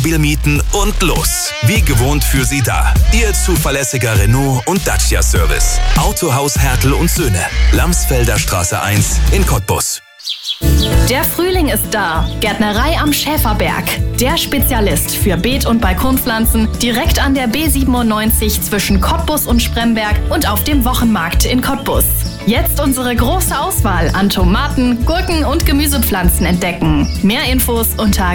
Mobil mieten und los. Wie gewohnt für Sie da. Ihr zuverlässiger Renault und Dacia Service. Autohaus Hertel und Söhne. Lamsfelder Straße 1 in Cottbus. Der Frühling ist da. Gärtnerei am Schäferberg. Der Spezialist für Beet- und Balkonpflanzen direkt an der B97 zwischen Cottbus und Spremberg und auf dem Wochenmarkt in Cottbus. Jetzt unsere große Auswahl an Tomaten, Gurken und Gemüsepflanzen entdecken. Mehr Infos unter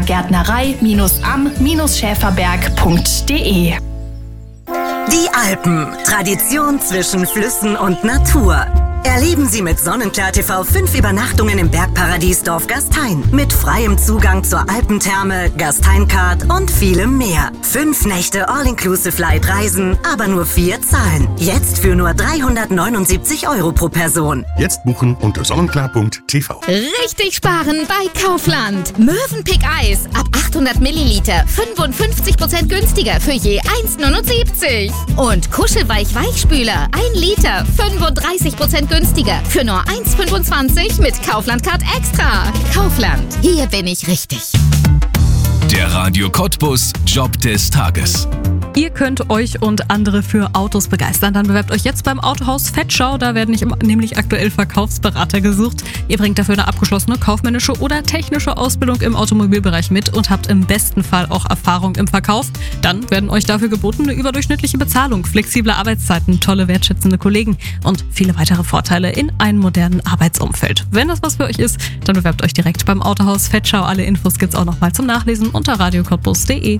gärtnerei-am-schäferberg.de. Die Alpen. Tradition zwischen Flüssen und Natur. Erleben Sie mit Sonnenklar TV 5 Übernachtungen im Bergparadies Dorf Gastein. Mit freiem Zugang zur Alpentherme, Gastein-Card und vielem mehr. 5 Nächte All-Inclusive-Light-Reisen, aber nur 4 Zahlen. Jetzt für nur 379 € pro Person. Jetzt buchen unter sonnenklar.tv. Richtig sparen bei Kaufland. Mövenpick Eis ab 800 Milliliter 55% günstiger für je 1,79. Und Kuschelweich Weichspüler 1 Liter 35% günstiger für nur 1,25 mit Kaufland Card Extra. Kaufland, hier bin ich richtig. Der Radio Cottbus Job des Tages. Ihr könnt euch und andere für Autos begeistern. Dann bewerbt euch jetzt beim Autohaus Fettschau. Da werden nämlich aktuell Verkaufsberater gesucht. Ihr bringt dafür eine abgeschlossene kaufmännische oder technische Ausbildung im Automobilbereich mit und habt im besten Fall auch Erfahrung im Verkauf. Dann werden euch dafür geboten eine überdurchschnittliche Bezahlung, flexible Arbeitszeiten, tolle wertschätzende Kollegen und viele weitere Vorteile in einem modernen Arbeitsumfeld. Wenn das was für euch ist, dann bewerbt euch direkt beim Autohaus Fettschau. Alle Infos gibt's auch nochmal zum Nachlesen unter radiocottbus.de.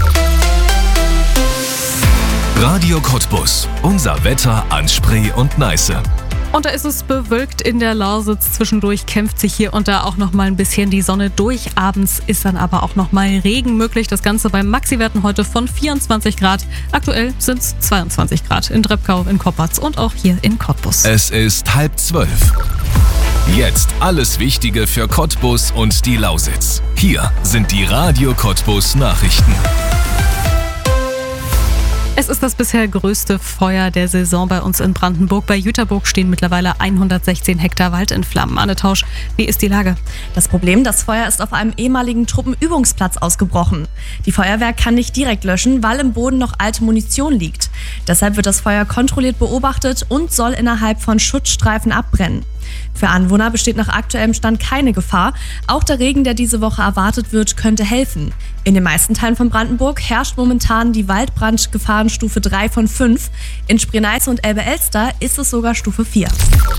Radio Cottbus. Unser Wetter an Spree und Neiße. Und da ist es bewölkt in der Lausitz. Zwischendurch kämpft sich hier und da auch noch mal ein bisschen die Sonne durch. Abends ist dann aber auch noch mal Regen möglich. Das Ganze bei Maxiwerten heute von 24 Grad. Aktuell sind es 22 Grad in Drepkau, in Koppatz und auch hier in Cottbus. Es ist 11:30. Jetzt alles Wichtige für Cottbus und die Lausitz. Hier sind die Radio Cottbus Nachrichten. Es ist das bisher größte Feuer der Saison bei uns in Brandenburg. Bei Jüterburg stehen mittlerweile 116 Hektar Wald in Flammen. Anne Tausch, wie ist die Lage? Das Problem, das Feuer ist auf einem ehemaligen Truppenübungsplatz ausgebrochen. Die Feuerwehr kann nicht direkt löschen, weil im Boden noch alte Munition liegt. Deshalb wird das Feuer kontrolliert beobachtet und soll innerhalb von Schutzstreifen abbrennen. Für Anwohner besteht nach aktuellem Stand keine Gefahr. Auch der Regen, der diese Woche erwartet wird, könnte helfen. In den meisten Teilen von Brandenburg herrscht momentan die Waldbrandgefahrenstufe 3 von 5. In Spree-Neiße und Elbe-Elster ist es sogar Stufe 4.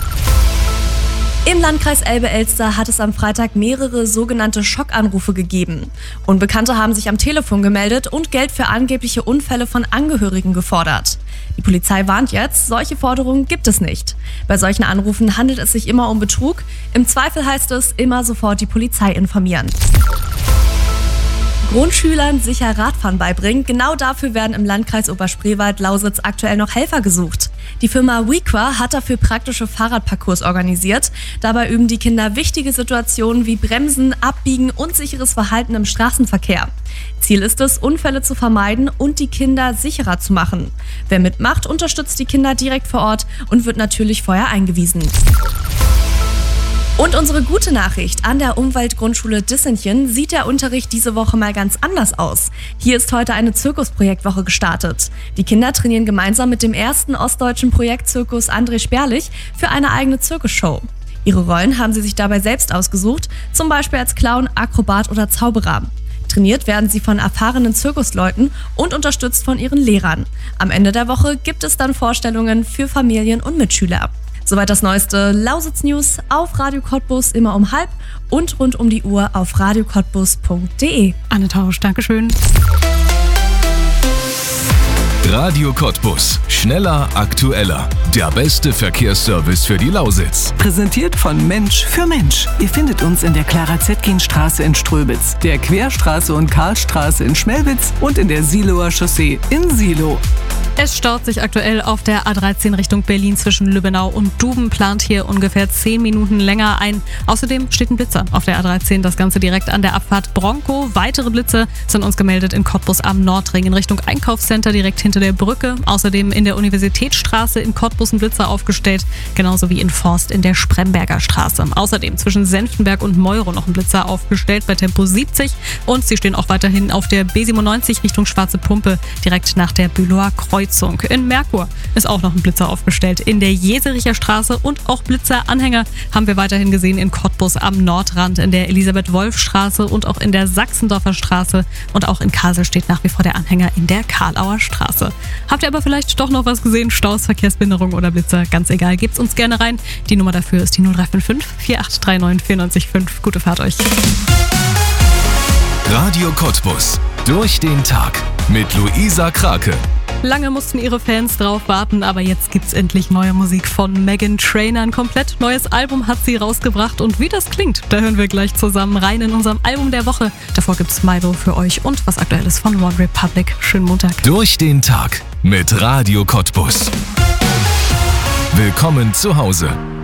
Im Landkreis Elbe-Elster hat es am Freitag mehrere sogenannte Schockanrufe gegeben. Unbekannte haben sich am Telefon gemeldet und Geld für angebliche Unfälle von Angehörigen gefordert. Die Polizei warnt jetzt, solche Forderungen gibt es nicht. Bei solchen Anrufen handelt es sich immer um Betrug. Im Zweifel heißt es, immer sofort die Polizei informieren. Grundschülern sicher Radfahren beibringen. Genau dafür werden im Landkreis Oberspreewald-Lausitz aktuell noch Helfer gesucht. Die Firma Wequa hat dafür praktische Fahrradparcours organisiert. Dabei üben die Kinder wichtige Situationen wie Bremsen, Abbiegen und sicheres Verhalten im Straßenverkehr. Ziel ist es, Unfälle zu vermeiden und die Kinder sicherer zu machen. Wer mitmacht, unterstützt die Kinder direkt vor Ort und wird natürlich vorher eingewiesen. Und unsere gute Nachricht: An der Umweltgrundschule Dissenchen sieht der Unterricht diese Woche mal ganz anders aus. Hier ist heute eine Zirkusprojektwoche gestartet. Die Kinder trainieren gemeinsam mit dem ersten ostdeutschen Projektzirkus André Sperlich für eine eigene Zirkusshow. Ihre Rollen haben sie sich dabei selbst ausgesucht, zum Beispiel als Clown, Akrobat oder Zauberer. Trainiert werden sie von erfahrenen Zirkusleuten und unterstützt von ihren Lehrern. Am Ende der Woche gibt es dann Vorstellungen für Familien und Mitschüler. Soweit das neueste Lausitz-News auf Radio Cottbus immer um 12:30 und rund um die Uhr auf radiocottbus.de. Anne Tausch, Dankeschön. Radio Cottbus. Schneller, aktueller. Der beste Verkehrsservice für die Lausitz. Präsentiert von Mensch für Mensch. Ihr findet uns in der Clara-Zetkin-Straße in Ströbitz, der Querstraße und Karlstraße in Schmelwitz und in der Siloer Chaussee in Silo. Es staut sich aktuell auf der A13 Richtung Berlin zwischen Lübbenau und Duben, plant hier ungefähr 10 Minuten länger ein. Außerdem steht ein Blitzer auf der A13, das Ganze direkt an der Abfahrt Bronkow. Weitere Blitze sind uns gemeldet in Cottbus am Nordring in Richtung Einkaufscenter direkt hinter der Brücke. Außerdem in der Universitätsstraße in Cottbus ein Blitzer aufgestellt, genauso wie in Forst in der Spremberger Straße. Außerdem zwischen Senftenberg und Meuro noch ein Blitzer aufgestellt bei Tempo 70 und sie stehen auch weiterhin auf der B97 Richtung Schwarze Pumpe direkt nach der Bülower Kreuzung. In Merkur ist auch noch ein Blitzer aufgestellt. In der Jesericher Straße und auch Blitzeranhänger haben wir weiterhin gesehen in Cottbus am Nordrand, in der Elisabeth-Wolf-Straße und auch in der Sachsendorfer Straße. Und auch in Kassel steht nach wie vor der Anhänger in der Karlauer Straße. Habt ihr aber vielleicht doch noch was gesehen? Staus, Verkehrsbehinderung oder Blitzer? Ganz egal, gebt's uns gerne rein. Die Nummer dafür ist die 0355 4839 94,5. Gute Fahrt euch. Radio Cottbus. Durch den Tag. Mit Luisa Krake. Lange mussten ihre Fans drauf warten, aber jetzt gibt's endlich neue Musik von Meghan Trainor. Ein komplett neues Album hat sie rausgebracht und wie das klingt, da hören wir gleich zusammen rein in unserem Album der Woche. Davor gibt's Milo für euch und was Aktuelles von One Republic. Schönen Montag. Durch den Tag mit Radio Cottbus. Willkommen zu Hause.